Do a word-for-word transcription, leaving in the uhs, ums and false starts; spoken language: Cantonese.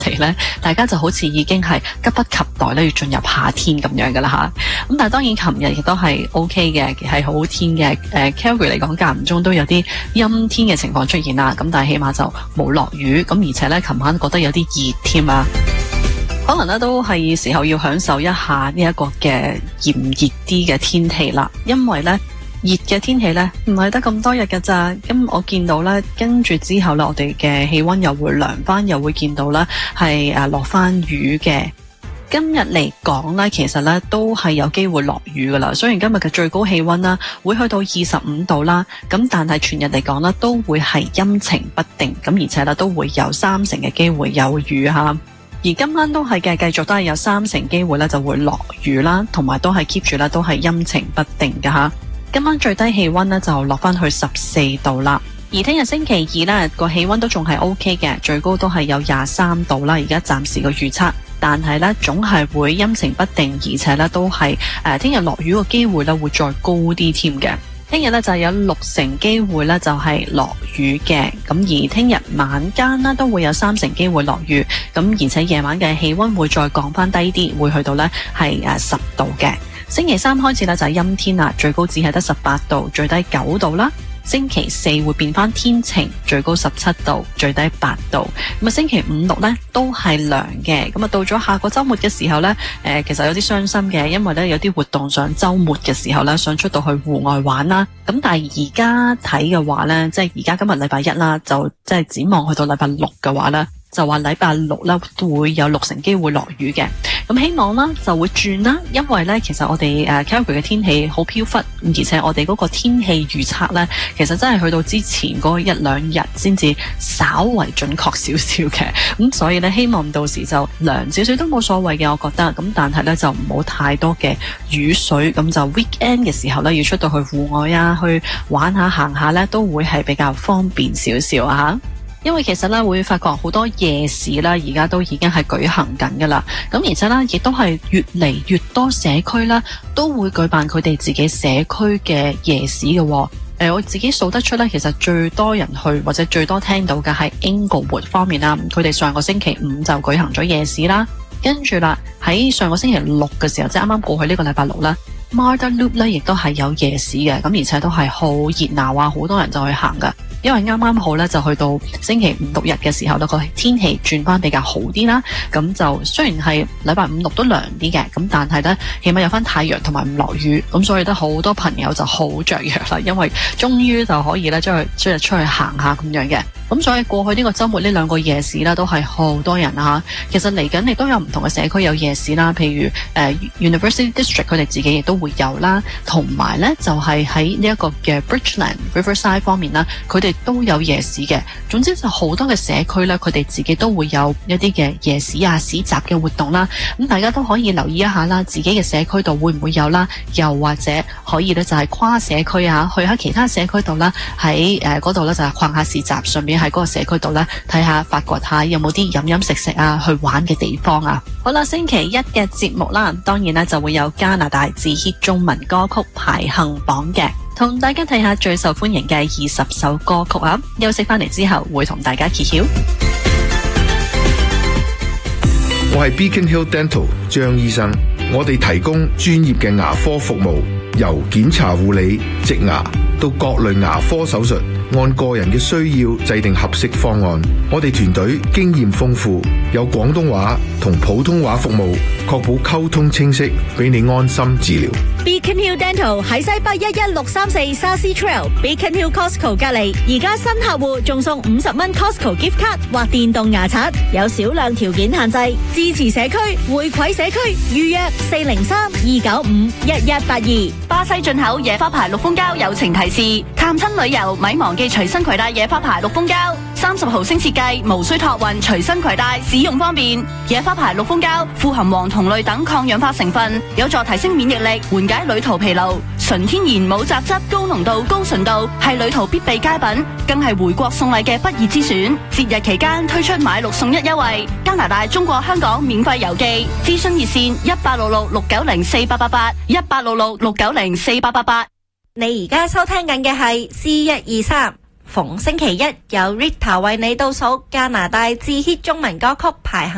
地咧，大家就好似已經係急不及待咧要進入夏天咁樣噶啦吓。咁但係當然琴日亦都係 O K 嘅，係好天嘅。誒 Calgary 嚟講間唔中都有啲陰天嘅情況出現啦。咁但係起碼就冇落雨，咁而且咧琴晚覺得有啲熱添啊。可能咧都係時候要享受一下呢一個嘅炎熱啲嘅天氣啦，因為咧熱嘅天氣咧唔係得咁多日㗎咋。咁我見到咧跟住之後咧我哋嘅氣溫又會涼翻，又會見到咧係誒落翻雨嘅。今日嚟講咧其實咧都係有機會落雨噶啦。雖然今日嘅最高氣溫啦會去到二十五度啦，咁但係全日嚟講咧都會係陰晴不定，咁而且咧都會有三成嘅機會有雨吓。而今晚都係嘅，繼續都係有三成機會咧就會落雨啦，同埋都係 keep 住咧都係陰晴不定嘅吓。今晚最低氣溫咧就落翻去十四度啦，而聽日星期二咧個氣溫都仲係 O K 嘅，最高都係有廿三度啦。而家暫時個預測，但係咧總係會陰晴不定，而且咧都係誒聽日落雨個機會咧會再高啲添嘅。聽日咧就有六成機會咧就係落雨嘅，咁而聽日晚間呢都會有三成機會落雨，咁而且夜晚嘅氣溫會再降翻低啲，會去到咧係誒十度嘅。星期三開始咧就係陰天啦，最高只係得十八度，最低九度啦。星期四會變翻天晴，最高十七度，最低八度。咁啊，星期五六咧都係涼嘅。咁啊，到咗下個週末嘅時候咧，誒、呃，其實有啲傷心嘅，因為咧有啲活動想週末嘅時候咧想出到去戶外玩啦。咁但係而家睇嘅話咧，即係而家今日禮拜一啦，就即係展望去到禮拜六嘅話咧，就話禮拜六咧會有六成機會落雨嘅。咁希望啦就會轉啦，因為咧其實我哋誒 Calgary 嘅天氣好飄忽，而且我哋嗰個天氣預測咧，其實真係去到之前嗰一兩日先至稍為準確少少嘅。咁所以咧希望到時就涼少少都冇所謂嘅，我覺得。咁但係咧就唔好太多嘅雨水，咁就 weekend 嘅時候咧要出到去戶外啊，去玩下行下咧都會係比較方便少少啊。因為其實咧會發覺好多夜市啦，而家都已經係舉行緊噶啦。咁而且咧亦都係越嚟越多社區啦，都會舉辦佢哋自己社區嘅夜市嘅。誒、呃，我自己數得出咧，其實最多人去或者最多聽到嘅係 Inglewood 方面啦。佢哋上個星期五就舉行咗夜市啦，跟住啦喺上個星期六嘅時候，即係啱啱過去呢個禮拜六啦。Marda Loop 咧亦都係有夜市嘅，咁而且都係好熱鬧啊，好多人就去行噶。因為啱啱好咧就去到星期五六日嘅時候咧，個天氣轉翻比較好啲啦。咁就雖然係禮拜五六都涼啲嘅，咁但係咧起碼有翻太陽同埋唔落雨，咁所以咧好多朋友就好雀躍啦，因為終於就可以咧將佢即係出去行下咁樣嘅。咁所以過去呢個週末呢兩個夜市啦都係好多人啊。其實嚟緊亦都有唔同嘅社區有夜市啦，譬如誒、呃、University District 佢哋自己亦都會有啦，同埋咧就係喺呢一個嘅 Bridgeland Riverside 方面啦，佢哋都有夜市嘅。總之就好多嘅社區咧，佢哋自己都會有一啲嘅夜市啊、市集嘅活動啦。咁大家都可以留意一下啦，自己嘅社區度會唔會有啦？又或者可以咧就係跨社區啊，去下其他社區度啦，喺誒嗰度咧就係逛下市集，順便喺嗰個社區度咧睇下、發掘下有冇啲飲飲食食啊、去玩嘅地方啊。好啦，星期一嘅節目啦，當然咧就會有加拿大自 hit 中文歌曲排行榜嘅。同大家睇下最受歡迎嘅二十首歌曲啊！休息翻嚟之後，會同大家揭曉。 我係 Beacon Hill Dental 張醫生，我哋提供專業嘅牙科服務，由檢查護理、植牙到各類牙科手術，按個人嘅需要制定合適方案。我哋團隊經驗豐富，有廣東話同普通話服務，確保溝通清晰，俾你安心治療。 Beacon Hill Dental 喺西北一一六三四 Sassy Trail Beacon Hill Costco 隔離，而家新客戶仲送五十蚊 Costco gift card 或電動牙刷，有少量條件限制。支持社區，回饋社區，預約四零三二九五一一八二。 巴西進口野花牌綠蜂膠友情提示：探親旅遊咪忘記隨身攜帶野花牌綠蜂膠，三十毫升設計，無需託運，隨身攜帶，使用方便。野花牌綠蜂膠富含黃酮類等抗氧化成分，有助提升免疫力，緩解旅途疲勞。純天然冇雜質，高濃度高純度，係旅途必備佳品，更係回國送禮嘅不二之選。節日期間推出買六送一優惠，加拿大、中國香港免費郵寄。諮詢熱線一八六六六九零四八八八一八六六六九零四八八八。 你而家收聽緊嘅係 C 一二三，逢星期一有 Rita 為你倒數加拿大自 hit 中文歌曲排行